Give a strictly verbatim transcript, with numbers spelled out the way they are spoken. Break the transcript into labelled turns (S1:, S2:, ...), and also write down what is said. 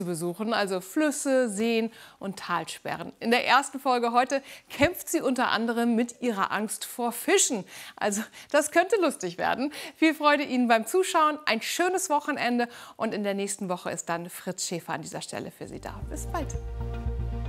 S1: zu besuchen, also Flüsse, Seen und Talsperren. In der ersten Folge heute kämpft sie unter anderem mit ihrer Angst vor Fischen. Also das könnte lustig werden. Viel Freude Ihnen beim Zuschauen, ein schönes Wochenende und in der nächsten Woche ist dann Fritz Schäfer an dieser Stelle für Sie da. Bis bald.